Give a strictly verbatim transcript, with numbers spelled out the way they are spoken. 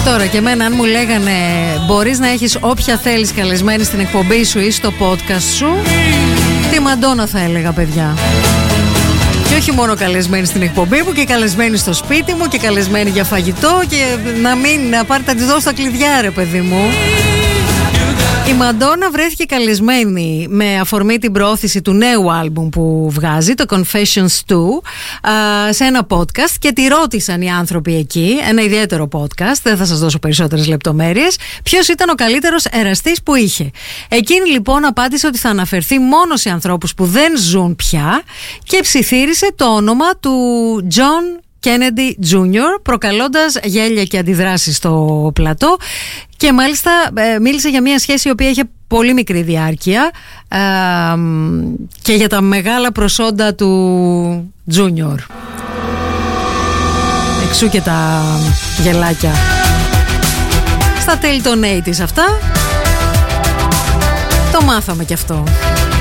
Τώρα και εμένα αν μου λέγανε μπορείς να έχεις όποια θέλεις καλεσμένη στην εκπομπή σου ή στο podcast σου, τη Μαντόνα θα έλεγα, παιδιά. Και όχι μόνο καλεσμένη στην εκπομπή μου, και καλεσμένη στο σπίτι μου και καλεσμένη για φαγητό, και να μην να πάρει τα της δώσω τα κλειδιά, ρε παιδί μου. Η Μαντόνα βρέθηκε καλεσμένη με αφορμή την προώθηση του νέου άλμπουμ που βγάζει, το Confessions two, σε ένα podcast, και τη ρώτησαν οι άνθρωποι εκεί, ένα ιδιαίτερο podcast, δεν θα σας δώσω περισσότερες λεπτομέρειες, ποιος ήταν ο καλύτερος εραστής που είχε. Εκείνη λοιπόν απάντησε ότι θα αναφερθεί μόνο σε ανθρώπους που δεν ζουν πια και ψιθύρισε το όνομα του John Kennedy τζούνιορ, προκαλώντας γέλια και αντιδράσεις στο πλατό, και μάλιστα ε, μίλησε για μια σχέση η οποία είχε πολύ μικρή διάρκεια ε, και για τα μεγάλα προσόντα του Τζούνιορ. Εξού και τα γελάκια. Στα τέλη των ογδόντα αυτά το μάθαμε κι αυτό.